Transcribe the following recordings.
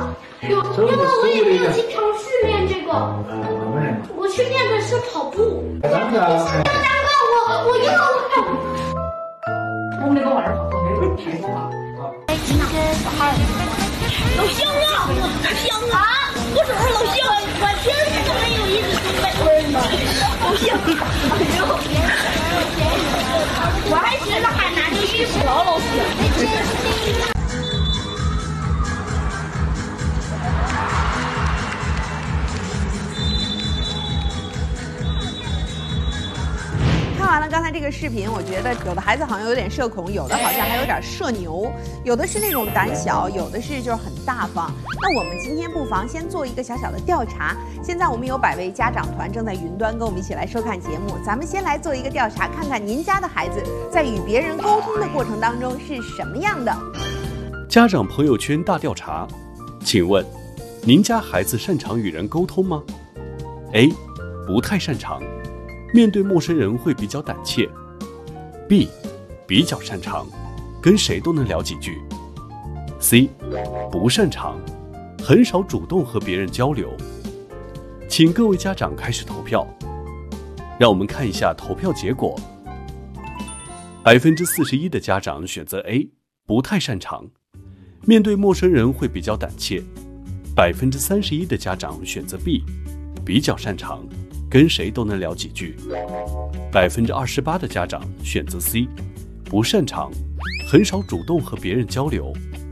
因为我也没有经常训练这个。我训练的是跑步。难怪我又。 我们那个晚上跑步没人抬头啊。 老乡啊，老乡啊！我怎么是老乡？我平时都没有一直都在问呢。老乡，我还觉得海南就遇不着老乡。 看完了刚才这个视频，我觉得有的孩子好像有点社恐，有的好像还有点社牛，有的是那种胆小，有的是就是很大方。那我们今天不妨先做一个小小的调查。现在我们有100位家长团正在云端跟我们一起来收看节目，咱们先来做一个调查，看看您家的孩子在与别人沟通的过程当中是什么样的。 家长朋友圈大调查，请问您家孩子擅长与人沟通吗？ A. 不太擅长，面对陌生人会比较胆怯。 B. 比较擅长，跟谁都能聊几句。 C. 不擅长，很少主动和别人交流。请各位家长开始投票。让我们看一下投票结果。41%的家长选择 A. 不太擅长，面对陌生人会比较胆怯。31%的家长选择 B. 比较擅长，跟谁都能聊几句。28%的家长选择 C. 不擅长，很少主动和别人交流。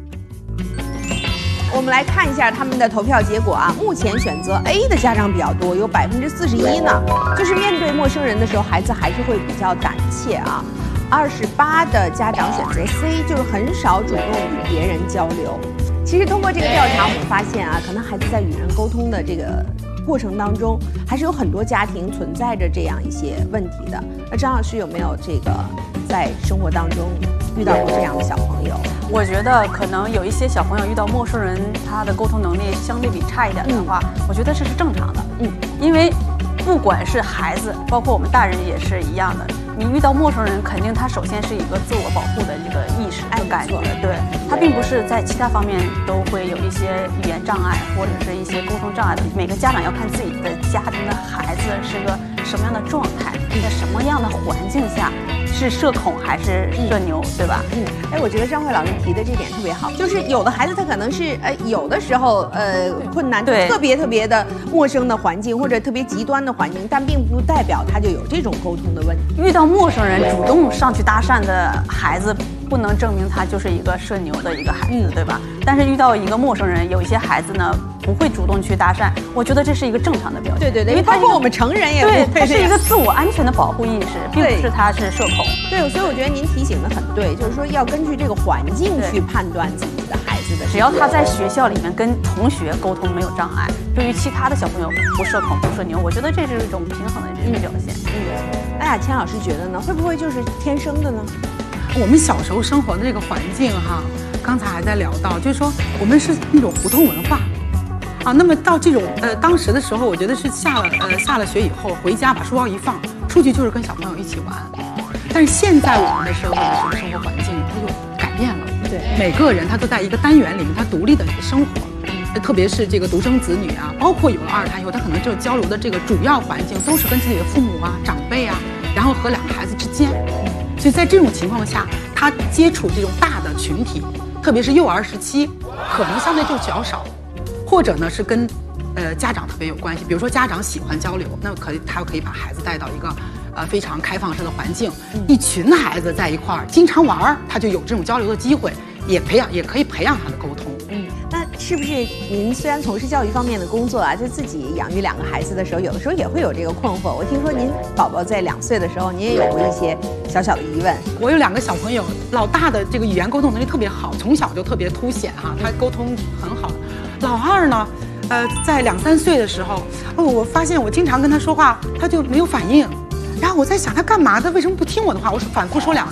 我们来看一下他们的投票结果啊，目前选择 A 的家长比较多，有41%呢，就是面对陌生人的时候，孩子还是会比较胆怯啊。28%的家长选择 C， 就是很少主动与别人交流。其实通过这个调查，我们发现啊，可能孩子在与人沟通的这个过程当中，还是有很多家庭存在着这样一些问题的。那张老师有没有这个在生活当中遇到过这样的小朋友？ 我觉得可能有一些小朋友遇到陌生人，他的沟通能力相对比差一点的话，我觉得这是正常的。因为不管是孩子，包括我们大人也是一样的。你遇到陌生人，肯定他首先是一个自我保护的这个意识和感觉，对，他并不是在其他方面都会有一些语言障碍或者是一些沟通障碍的。每个家长要看自己的家庭的孩子是个什么样的状态，在什么样的环境下。是社恐还是社牛，对吧？ 我觉得张慧老师提的这点特别好，就是有的孩子他可能是有的时候困难，对，特别的陌生的环境或者特别极端的环境，但并不代表他就有这种沟通的问题。 遇到陌生人主动上去搭讪的孩子，不能证明他就是一个社牛的一个孩子，对吧？但是遇到一个陌生人，有一些孩子呢不会主动去搭讪，我觉得这是一个正常的表现。 对，因为包括我们成人也不会，它是一个自我安全的保护意识，并不是他是社恐。 对，所以我觉得您提醒的很对，就是说要根据这个环境去判断自己的孩子的。 只要他在学校里面跟同学沟通没有障碍，对于其他的小朋友不社恐不社牛，我觉得这是一种平衡的这种表现。 那亚谦老师觉得呢？会不会就是天生的呢？ 我们小时候生活的这个环境哈，刚才还在聊到，就是说我们是那种胡同文化。那么到这种当时的时候，我觉得是下了学以后回家把书包一放，出去就是跟小朋友一起玩。但是现在我们的社会的这个生活环境它就改变了，对，每个人他都在一个单元里面，他独立的生活，特别是这个独生子女啊，包括有了二胎以后，他可能就交流的这个主要环境都是跟自己的父母啊、长辈啊，然后和两个孩子之间，所以在这种情况下，他接触这种大的群体，特别是幼儿时期，可能相对就较少。或者呢是跟家长特别有关系，比如说家长喜欢交流，那他可以把孩子带到一个非常开放式的环境，一群孩子在一块儿经常玩，他就有这种交流的机会，也可以培养他的沟通。 那是不是您虽然从事教育方面的工作啊，在自己养育2个孩子的时候，有的时候也会有这个困惑？我听说您宝宝在2岁的时候，您也有过一些小小的疑问。 我有2个小朋友，老大的这个语言沟通能力特别好，从小就特别凸显哈，他沟通很好。老二呢，在2、3岁的时候，我发现我经常跟他说话，他就没有反应。然后我在想他干嘛？他为什么不听我的话？我反复说2、